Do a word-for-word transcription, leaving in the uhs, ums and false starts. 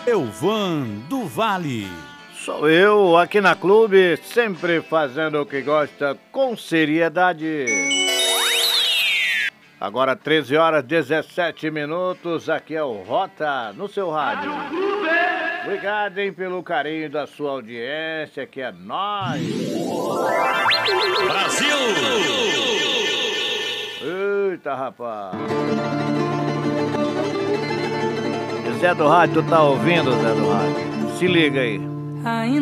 Elvan do Vale. Sou eu, aqui na Clube, sempre fazendo o que gosta com seriedade. Agora treze horas e dezessete minutos, aqui é o Rota no seu rádio. Obrigado, hein, pelo carinho da sua audiência, que é nóis. Brasil! Eita, rapaz. Zé do Rádio, tu tá ouvindo, Zé do Rádio? Se liga aí.